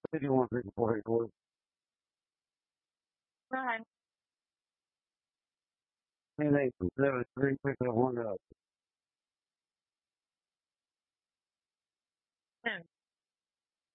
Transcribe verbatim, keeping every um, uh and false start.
What do you want to drink before he goes? Nine. Anything from seven to three, pick up one up. Ten.